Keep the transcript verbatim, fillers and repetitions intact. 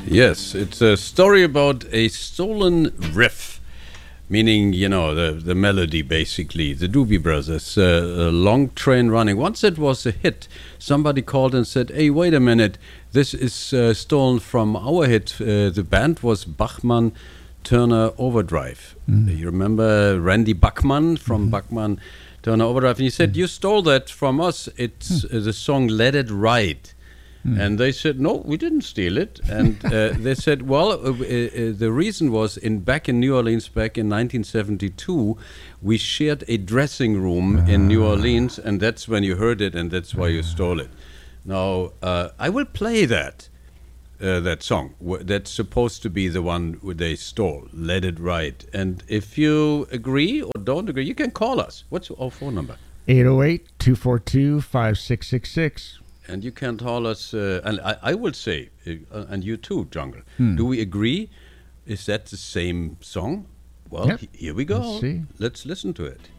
Yes, it's a story about a stolen riff, meaning, you know, the, the melody, basically. The Doobie Brothers, uh, a long train running. Once it was a hit, somebody called and said, hey, wait a minute, this is uh, stolen from our hit. Uh, the band was Bachman Turner Overdrive. Mm. You remember Randy Bachman from mm-hmm. Bachman Turner Overdrive? And he said, mm. you stole that from us. It's mm. uh, the song Let It Ride. Mm. And they said, no, we didn't steal it. And uh, they said, well, uh, uh, the reason was in back in New Orleans, back in nineteen seventy-two, we shared a dressing room uh. in New Orleans, and that's when you heard it, and that's why you stole it. Now, uh, I will play that, uh, that song. W- that's supposed to be the one they stole, Let It Ride. And if you agree or don't agree, you can call us. What's our phone number? eight oh eight, two four two, five six six six. And you can tell us, uh, and I, I will say, uh, and you too, Jungle, hmm. do we agree? Is that the same song? Well, yep. he, here we go. Let's see. Let's listen to it.